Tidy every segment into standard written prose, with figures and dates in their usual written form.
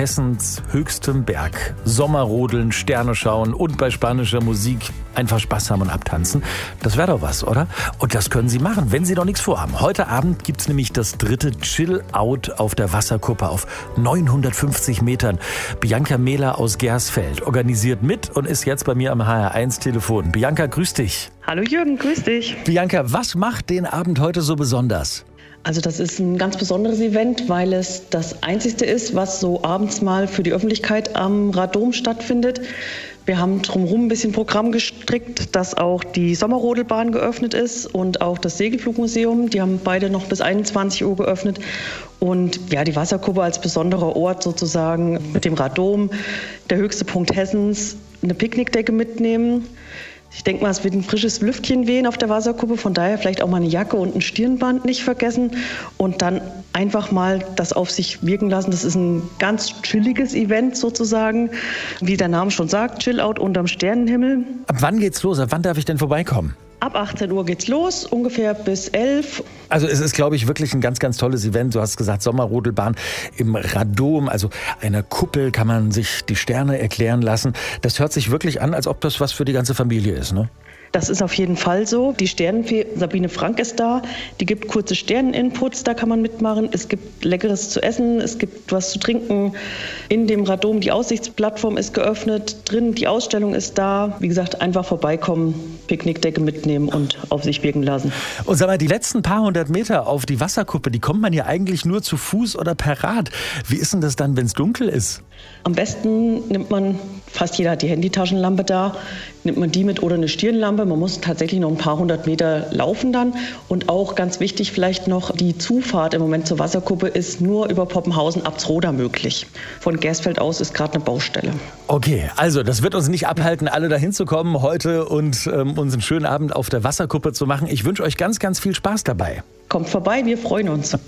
Hessens höchstem Berg. Sommerrodeln, Sterne schauen und bei spanischer Musik einfach Spaß haben und abtanzen. Das wäre doch was, oder? Und das können Sie machen, wenn Sie noch nichts vorhaben. Heute Abend gibt's nämlich das 3. Chill-Out auf der Wasserkuppe auf 950 Metern. Bianca Mehler aus Gersfeld organisiert mit und ist jetzt bei mir am HR1-Telefon. Bianca, grüß dich. Hallo Jürgen, grüß dich. Bianca, was macht den Abend heute so besonders? Also das ist ein ganz besonderes Event, weil es das einzigste ist, was so abends mal für die Öffentlichkeit am Radom stattfindet. Wir haben drumherum ein bisschen Programm gestrickt, dass auch die Sommerrodelbahn geöffnet ist und auch das Segelflugmuseum. Die haben beide noch bis 21 Uhr geöffnet. Und ja, die Wasserkuppe als besonderer Ort sozusagen mit dem Radom, der höchste Punkt Hessens, eine Picknickdecke mitnehmen. Ich denke mal, es wird ein frisches Lüftchen wehen auf der Wasserkuppe, von daher vielleicht auch mal eine Jacke und ein Stirnband nicht vergessen und dann einfach mal das auf sich wirken lassen. Das ist ein ganz chilliges Event sozusagen, wie der Name schon sagt, Chill-Out unterm Sternenhimmel. Ab wann geht's los? Ab wann darf ich denn vorbeikommen? Ab 18 Uhr geht's los, ungefähr bis 11. Also es ist, glaube ich, wirklich ein ganz, ganz tolles Event. Du hast gesagt, Sommerrodelbahn im Radom, also einer Kuppel kann man sich die Sterne erklären lassen. Das hört sich wirklich an, als ob das was für die ganze Familie ist, ne? Das ist auf jeden Fall so. Die Sternenfee Sabine Frank ist da. Die gibt kurze Sterneninputs, da kann man mitmachen. Es gibt Leckeres zu essen, es gibt was zu trinken. In dem Radom, die Aussichtsplattform ist geöffnet. Drin, die Ausstellung ist da. Wie gesagt, einfach vorbeikommen, Picknickdecke mitnehmen und auf sich wirken lassen. Und sag mal, die letzten paar hundert Meter auf die Wasserkuppe, die kommt man ja eigentlich nur zu Fuß oder per Rad. Wie ist denn das dann, wenn es dunkel ist? Am besten nimmt man, fast jeder hat die Handytaschenlampe da, nimmt man die mit oder eine Stirnlampe. Man muss tatsächlich noch ein paar hundert Meter laufen dann. Und auch ganz wichtig vielleicht noch, die Zufahrt im Moment zur Wasserkuppe ist nur über Poppenhausen Abtsroda möglich. Von Gersfeld aus ist gerade eine Baustelle. Okay, also das wird uns nicht abhalten, alle dahin zu kommen heute und uns einen schönen Abend auf der Wasserkuppe zu machen. Ich wünsche euch ganz, ganz viel Spaß dabei. Kommt vorbei, wir freuen uns. Ja.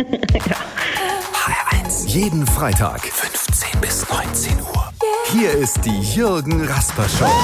HR1. Jeden Freitag 15 bis 19 Uhr. Hier ist die Jürgen Rasper Show.